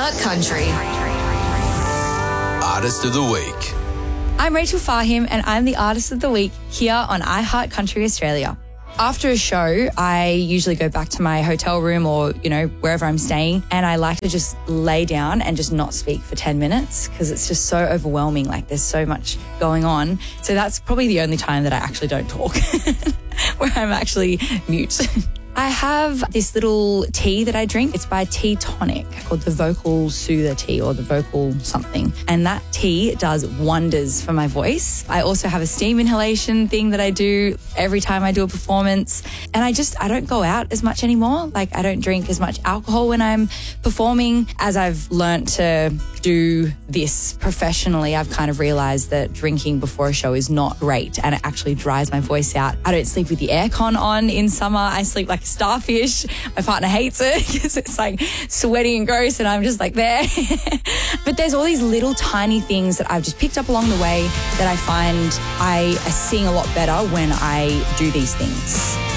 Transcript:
iHeart Country. Artist of the Week. I'm Rachel Fahim and I'm the Artist of the Week here on iHeart Country Australia. After a show, I usually go back to my hotel room or, wherever I'm staying, and I like to just lay down and just not speak for 10 minutes because it's just so overwhelming. Like there's so much going on. So that's probably the only time that I actually don't talk, where I'm actually mute. I have this little tea that I drink. It's by Tea Tonic called the Vocal Soother Tea or the Vocal something. And that tea does wonders for my voice. I also have a steam inhalation thing that I do every time I do a performance. And I don't go out as much anymore. Like I don't drink as much alcohol when I'm performing. As I've learnt to do this professionally, I've kind of realised that drinking before a show is not great and it actually dries my voice out. I don't sleep with the aircon on in summer. I sleep like a starfish. My partner hates it because it's like sweaty and gross and I'm just like there. But there's all these little tiny things that I've just picked up along the way that I find I sing a lot better when I do these things.